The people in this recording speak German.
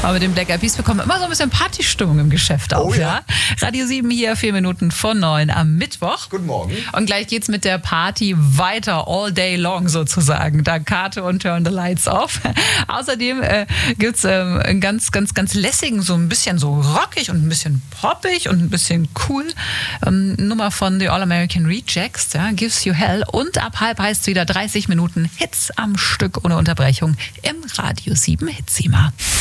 Aber mit den Black Eyed Peas bekommen wir immer so ein bisschen Partystimmung im Geschäft auf. Oh ja. Radio 7 hier, 4 Minuten vor 9 am Mittwoch. Guten Morgen. Und gleich geht's mit der Party weiter, all day long sozusagen. Da Kate und Turn the Lights Off. Außerdem gibt's einen ganz lässigen, so ein bisschen so rockig und ein bisschen poppig und ein bisschen cool Nummer von The All-American Rejects, ja, Gives You Hell. Und ab halb heißt es wieder 30 Minuten Hits am Stück ohne Unterbrechung im Radio 7 Hitsima.